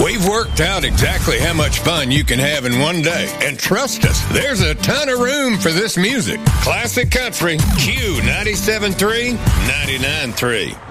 We've worked out exactly how much fun you can have in one day. And trust us, there's a ton of room for this music. Classic Country, Q 97.3, 99.3.